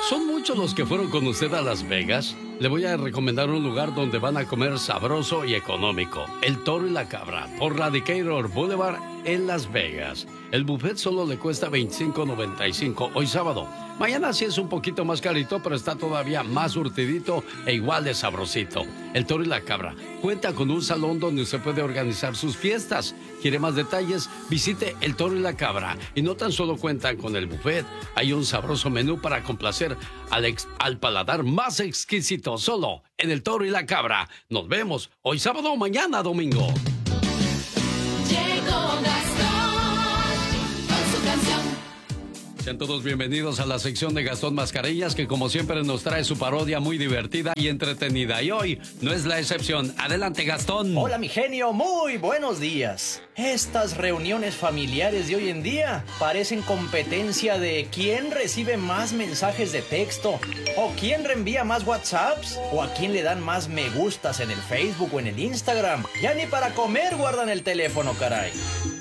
¿Son muchos los que fueron con usted a Las Vegas? Le voy a recomendar un lugar donde van a comer sabroso y económico. El Toro y la Cabra, por la Decatur Boulevard en Las Vegas. El buffet solo le cuesta $25.95 hoy sábado. Mañana sí es un poquito más carito, pero está todavía más surtidito e igual de sabrosito. El Toro y la Cabra cuenta con un salón donde usted puede organizar sus fiestas. ¿Quiere más detalles? Visite El Toro y la Cabra. Y no tan solo cuentan con el buffet, hay un sabroso menú para complacer al paladar más exquisito. Solo en El Toro y la Cabra. Nos vemos hoy sábado o mañana domingo. Sean todos bienvenidos a la sección de Gastón Mascareñas, que como siempre nos trae su parodia muy divertida y entretenida. Y hoy no es la excepción. Adelante, Gastón. Hola, mi genio. Muy buenos días. Estas reuniones familiares de hoy en día parecen competencia de quién recibe más mensajes de texto, o quién reenvía más WhatsApps, o a quién le dan más me gustas en el Facebook o en el Instagram. Ya ni para comer guardan el teléfono, caray.